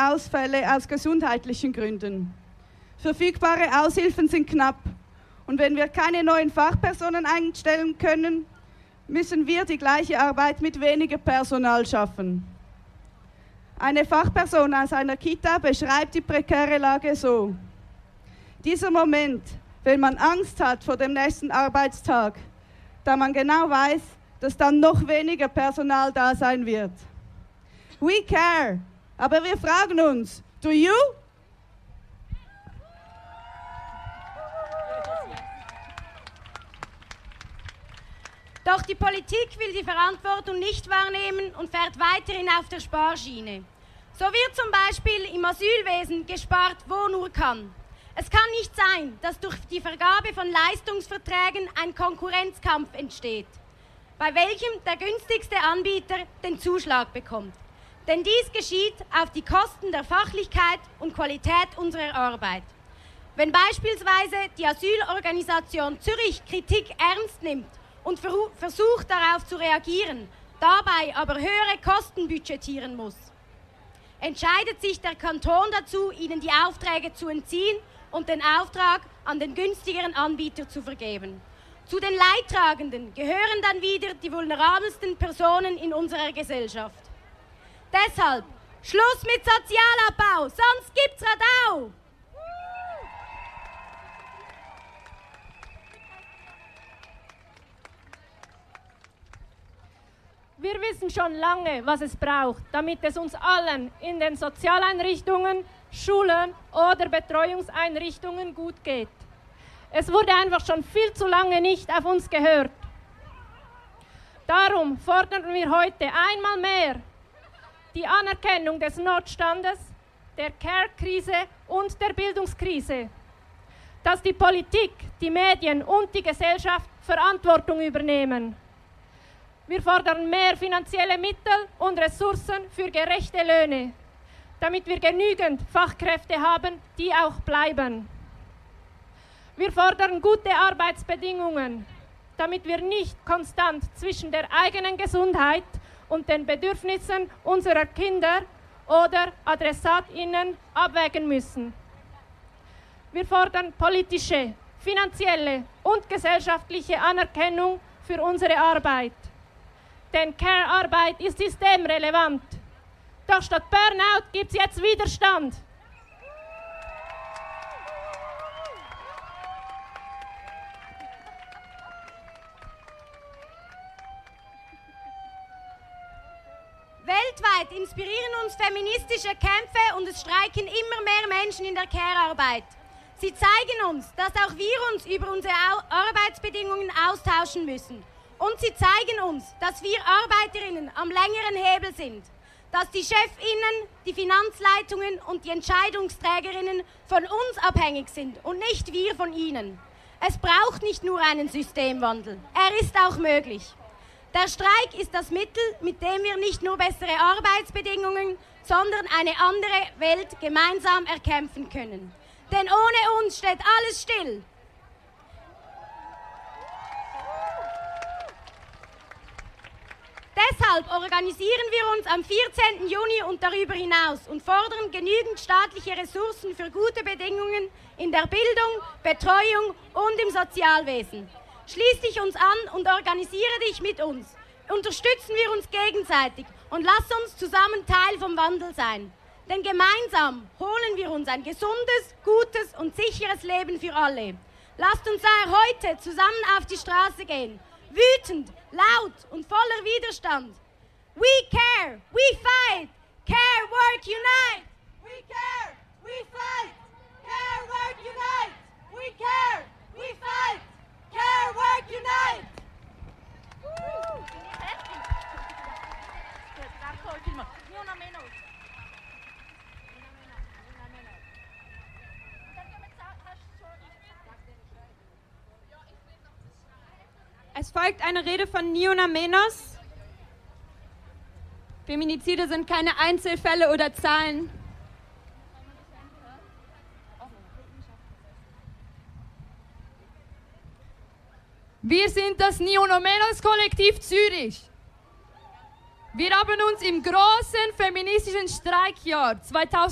Ausfälle aus gesundheitlichen Gründen. Verfügbare Aushilfen sind knapp. Und wenn wir keine neuen Fachpersonen einstellen können, müssen wir die gleiche Arbeit mit weniger Personal schaffen. Eine Fachperson aus einer Kita beschreibt die prekäre Lage so: Dieser Moment, wenn man Angst hat vor dem nächsten Arbeitstag, da man genau weiß, dass dann noch weniger Personal da sein wird. We care, aber wir fragen uns, do you? Doch die Politik will die Verantwortung nicht wahrnehmen und fährt weiterhin auf der Sparschiene. So wird zum Beispiel im Asylwesen gespart, wo nur kann. Es kann nicht sein, dass durch die Vergabe von Leistungsverträgen ein Konkurrenzkampf entsteht, bei welchem der günstigste Anbieter den Zuschlag bekommt. Denn dies geschieht auf die Kosten der Fachlichkeit und Qualität unserer Arbeit. Wenn beispielsweise die Asylorganisation Zürich Kritik ernst nimmt und versucht darauf zu reagieren, dabei aber höhere Kosten budgetieren muss, entscheidet sich der Kanton dazu, ihnen die Aufträge zu entziehen und den Auftrag an den günstigeren Anbieter zu vergeben. Zu den Leidtragenden gehören dann wieder die vulnerabelsten Personen in unserer Gesellschaft. Deshalb Schluss mit Sozialabbau, sonst gibt's Radau! Wir wissen schon lange, was es braucht, damit es uns allen in den Sozialeinrichtungen, Schulen oder Betreuungseinrichtungen gut geht. Es wurde einfach schon viel zu lange nicht auf uns gehört. Darum fordern wir heute einmal mehr die Anerkennung des Notstandes, der Care-Krise und der Bildungskrise. Dass die Politik, die Medien und die Gesellschaft Verantwortung übernehmen. Wir fordern mehr finanzielle Mittel und Ressourcen für gerechte Löhne, damit wir genügend Fachkräfte haben, die auch bleiben. Wir fordern gute Arbeitsbedingungen, damit wir nicht konstant zwischen der eigenen Gesundheit und den Bedürfnissen unserer Kinder oder AdressatInnen abwägen müssen. Wir fordern politische, finanzielle und gesellschaftliche Anerkennung für unsere Arbeit. Denn Care-Arbeit ist systemrelevant. Doch statt Burnout gibt es jetzt Widerstand. Weltweit inspirieren uns feministische Kämpfe und es streiken immer mehr Menschen in der Care-Arbeit. Sie zeigen uns, dass auch wir uns über unsere Arbeitsbedingungen austauschen müssen. Und sie zeigen uns, dass wir Arbeiterinnen am längeren Hebel sind, dass die Chefinnen, die Finanzleitungen und die Entscheidungsträgerinnen von uns abhängig sind und nicht wir von ihnen. Es braucht nicht nur einen Systemwandel, er ist auch möglich. Der Streik ist das Mittel, mit dem wir nicht nur bessere Arbeitsbedingungen, sondern eine andere Welt gemeinsam erkämpfen können. Denn ohne uns steht alles still. Deshalb organisieren wir uns am 14. Juni und darüber hinaus und fordern genügend staatliche Ressourcen für gute Bedingungen in der Bildung, Betreuung und im Sozialwesen. Schließ dich uns an und organisiere dich mit uns. Unterstützen wir uns gegenseitig und lass uns zusammen Teil vom Wandel sein. Denn gemeinsam holen wir uns ein gesundes, gutes und sicheres Leben für alle. Lasst uns daher heute zusammen auf die Straße gehen. Wütend, laut und voller Widerstand. We care, we fight, care, work, unite. We care, we fight, care, work, unite. We care, we fight, care, work, unite. Es folgt eine Rede von Niona Menos. Feminizide sind keine Einzelfälle oder Zahlen. Wir sind das Niona Menos Kollektiv Zürich. Wir haben uns im großen feministischen Streikjahr 2000